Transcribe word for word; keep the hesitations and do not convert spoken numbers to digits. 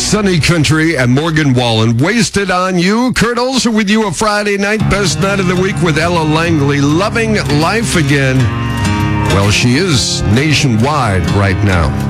Sunny Country and Morgan Wallen. Wasted on You. Kurt Olsen with you a Friday night. Best night of the week with Ella Langley. Loving life again. Well, she is nationwide right now.